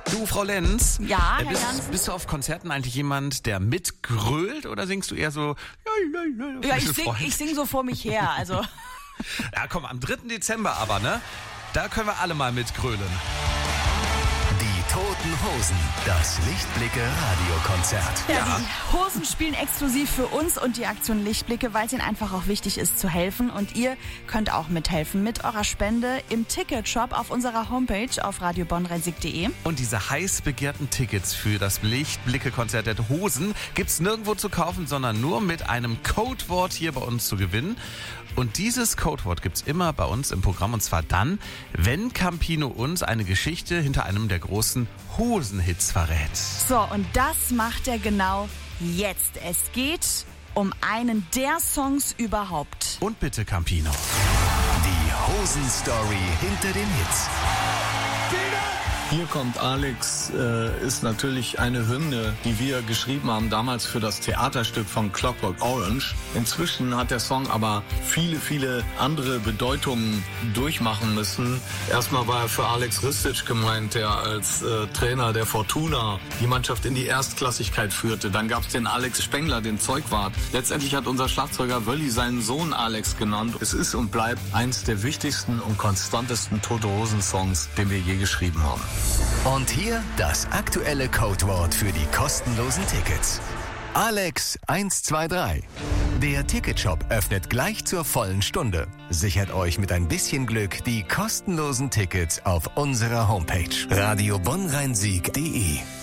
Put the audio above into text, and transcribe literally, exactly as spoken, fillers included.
Du, Frau Lenz, Ja, äh, Herr bist, Jansen? bist du auf Konzerten eigentlich jemand, der mitgrölt oder singst du eher so? Ja, ich sing, ich sing so vor mich her, also. Ja, komm, am dritten Dezember aber, ne? Da können wir alle mal mitgrölen. Die Toten Hosen, das Lichtblicke-Radiokonzert. Ja, Ja. die Hosen spielen exklusiv für uns und die Aktion Lichtblicke, weil es ihnen einfach auch wichtig ist zu helfen. Und ihr könnt auch mithelfen mit eurer Spende im Ticketshop auf unserer Homepage auf radio bonn rhein sieg punkt de. Und diese heiß begehrten Tickets für das Lichtblicke-Konzert der Hosen gibt's nirgendwo zu kaufen, sondern nur mit einem Codewort hier bei uns zu gewinnen. Und dieses Codewort gibt's immer bei uns im Programm, und zwar dann, wenn Campino uns eine Geschichte hinter einem der großen Hosenhits verrät. So, und das macht er genau jetzt. Es geht um einen der Songs überhaupt. Und bitte, Campino. Die Hosen-Story hinter den Hits. Hier kommt Alex, äh, ist natürlich eine Hymne, die wir geschrieben haben damals für das Theaterstück von Clockwork Orange. Inzwischen hat der Song aber viele, viele andere Bedeutungen durchmachen müssen. Erstmal war er für Alex Ristic gemeint, der als äh, Trainer der Fortuna die Mannschaft in die Erstklassigkeit führte. Dann gab es den Alex Spengler, den Zeugwart. Letztendlich hat unser Schlagzeuger Wölli seinen Sohn Alex genannt. Es ist und bleibt eins der wichtigsten und konstantesten Tote Hosen Songs, den wir je geschrieben haben. Und hier das aktuelle Codewort für die kostenlosen Tickets. Alex eins zwei drei. Der Ticketshop öffnet gleich zur vollen Stunde. Sichert euch mit ein bisschen Glück die kostenlosen Tickets auf unserer Homepage radio bonn rhein sieg punkt de.